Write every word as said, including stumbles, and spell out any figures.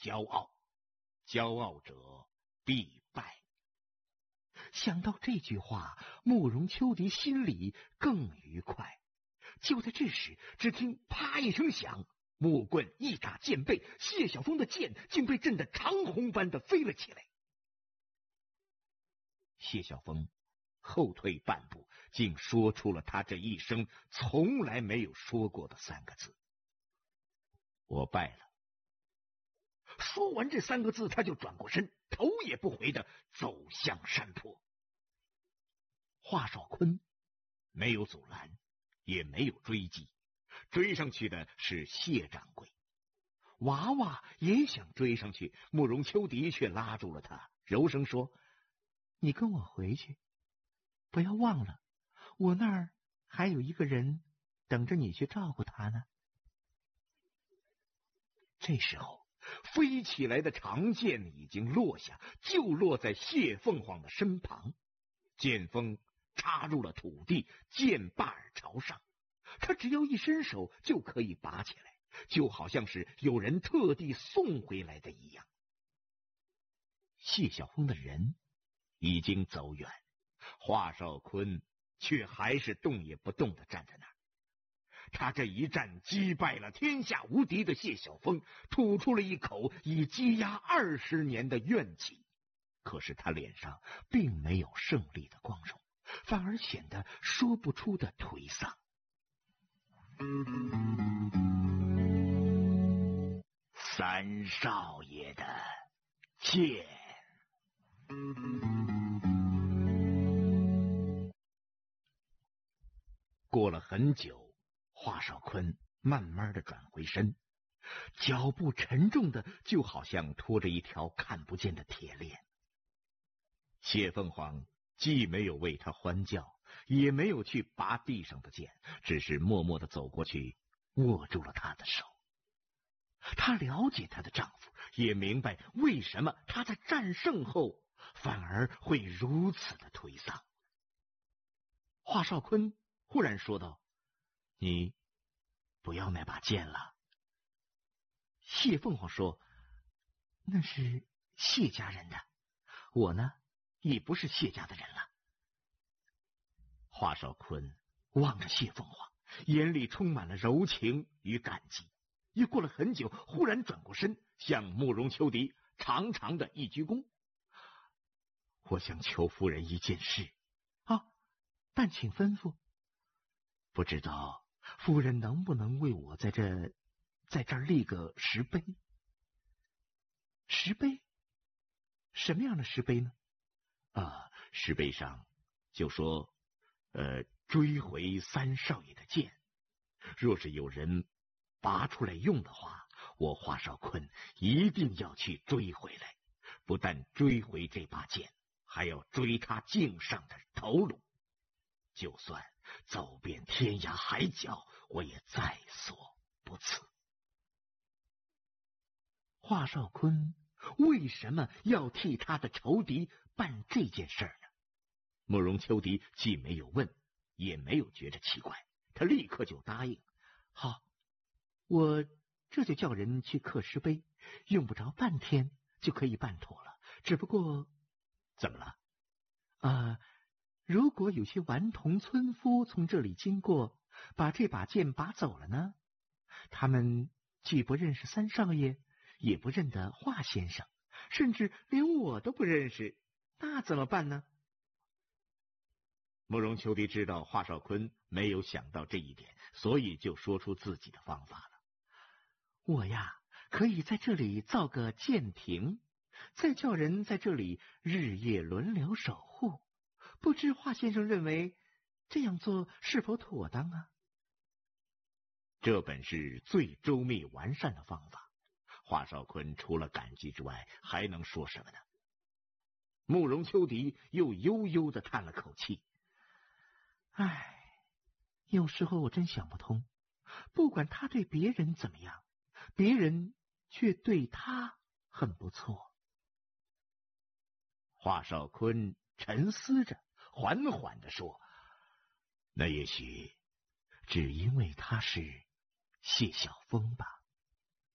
骄傲，骄傲者必败。想到这句话，慕容秋荻心里更愉快。就在这时，只听啪一声响，木棍一打剑背，谢晓峰的剑竟被震得长虹般的飞了起来。谢晓峰后退半步，竟说出了他这一生从来没有说过的三个字：我败了。说完这三个字，他就转过身，头也不回的走向山坡。华少坤没有阻拦，也没有追击，追上去的是谢掌柜。娃娃也想追上去，慕容秋荻却拉住了他，柔声说：你跟我回去，不要忘了，我那儿还有一个人等着你去照顾他呢。这时候，飞起来的长剑已经落下，就落在谢凤凰的身旁。剑锋插入了土地，剑把儿朝上，他只要一伸手就可以拔起来，就好像是有人特地送回来的一样。谢晓峰的人已经走远，华少坤却还是动也不动的站在那儿。他这一战击败了天下无敌的谢晓峰，吐出了一口已积压二十年的怨气。可是他脸上并没有胜利的光荣，反而显得说不出的颓丧。三少爷的剑。过了很久，华少坤慢慢的转回身，脚步沉重的就好像拖着一条看不见的铁链。谢凤凰既没有为他欢叫，也没有去拔地上的剑，只是默默的走过去，握住了他的手。她了解她的丈夫，也明白为什么他在战胜后反而会如此的颓丧。华少坤忽然说道：你不要那把剑了。谢凤凰说：那是谢家人的，我呢已不是谢家的人了。华少坤望着谢凤凰，眼里充满了柔情与感激。又过了很久，忽然转过身，向慕容秋荻长长的一鞠躬：我想求夫人一件事。啊，但请吩咐。不知道夫人能不能为我在这在这儿立个石碑？石碑？什么样的石碑呢？啊，石碑上就说呃，追回三少爷的剑，若是有人拔出来用的话，我华少坤一定要去追回来，不但追回这把剑，还要追他颈上的头颅，就算走遍天涯海角，我也在所不辞。华少坤为什么要替他的仇敌办这件事呢？慕容秋荻既没有问，也没有觉着奇怪，他立刻就答应：好，我这就叫人去刻石碑，用不着半天就可以办妥了。只不过……怎么了？啊，如果有些顽童村夫从这里经过，把这把剑拔走了呢？他们既不认识三少爷，也不认得华先生，甚至连我都不认识，那怎么办呢？慕容秋荻知道华少坤没有想到这一点，所以就说出自己的方法了。我呀，可以在这里造个剑亭，再叫人在这里日夜轮流守护。不知华先生认为这样做是否妥当啊？这本是最周密完善的方法，华少坤除了感激之外，还能说什么呢？慕容秋荻又悠悠地叹了口气：唉，有时候我真想不通，不管他对别人怎么样，别人却对他很不错。华少坤沉思着，缓缓地说：那也许只因为他是谢晓峰吧。